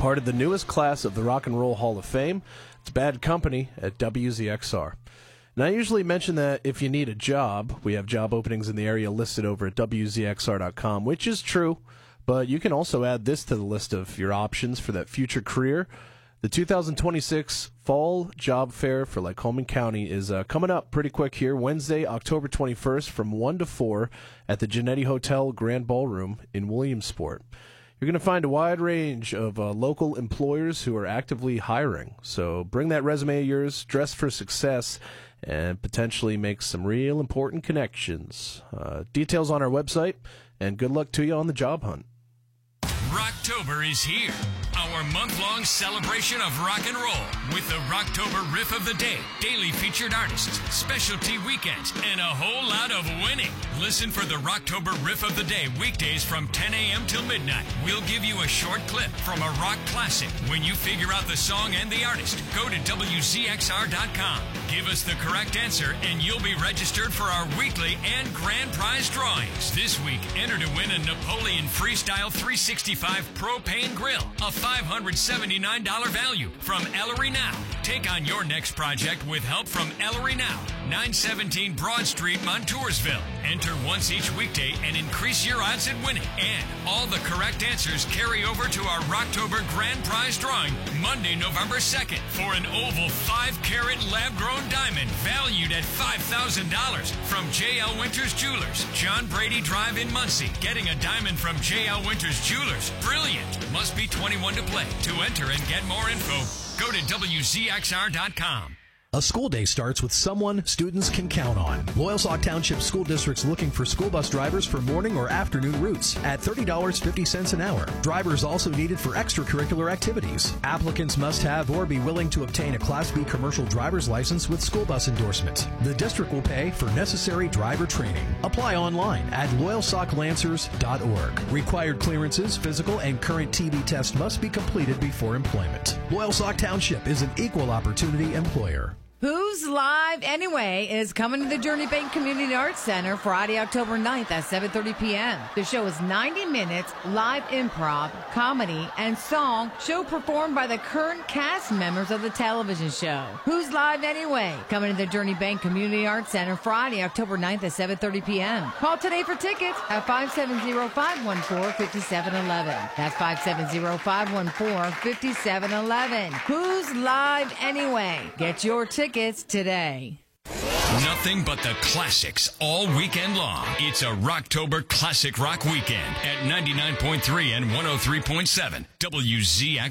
part of the newest class of the Rock and Roll Hall of Fame. It's Bad Company at WZXR. And I usually mention that if you need a job, we have job openings in the area listed over at WZXR.com, which is true, but you can also add this to the list of your options for that future career. The 2026 Fall Job Fair for Lycoming County is coming up pretty quick here, Wednesday, October 21st from 1 to 4 at the Genetti Hotel Grand Ballroom in Williamsport. You're going to find a wide range of local employers who are actively hiring. So bring that resume of yours, dress for success, and potentially make some real important connections. Details on our website, and good luck to you on the job hunt. Rocktober is here, our month-long celebration of rock and roll with the Rocktober Riff of the Day, daily featured artists, specialty weekends, and a whole lot of winning. Listen for the Rocktober Riff of the Day weekdays from 10 a.m. till midnight. We'll give you a short clip from a rock classic. When you figure out the song and the artist, go to WZXR.com. Give us the correct answer, and you'll be registered for our weekly and grand prize drawings. This week, enter to win a Napoleon Freestyle 365 propane grill, a $579 value from Ellery Now. Take on your next project with help from Ellery Now, 917 Broad Street, Montoursville. Enter once each weekday and increase your odds at winning. And all the correct answers carry over to our Rocktober Grand Prize drawing Monday, November 2nd for an oval 5-carat lab-grown diamond valued at $5,000 from J.L. Winters Jewelers, John Brady Drive in Muncie. Getting a diamond from J.L. Winters Jewelers. Brilliant. Must be 21 to play. To enter and get more info, go to WZXR.com. A school day starts with someone students can count on. Loyalsock Township School District's looking for school bus drivers for morning or afternoon routes at $30.50 an hour. Drivers also needed for extracurricular activities. Applicants must have or be willing to obtain a Class B commercial driver's license with school bus endorsement. The district will pay for necessary driver training. Apply online at loyalsocklancers.org. Required clearances, physical, and current TB test must be completed before employment. Loyalsock Township is an equal opportunity employer. Who's Live Anyway is coming to the Journey Bank Community Arts Center Friday, October 9th at 7:30 p.m. The show is 90 minutes live improv, comedy, and song, show performed by the current cast members of the television show. Who's Live Anyway? Coming to the Journey Bank Community Arts Center Friday, October 9th at 7:30 p.m. Call today for tickets at 570-514-5711. That's 570-514-5711. Who's Live Anyway? Get your tickets today. Nothing but the classics all weekend long. It's a Rocktober Classic Rock Weekend at 99.3 and 103.7 WZX.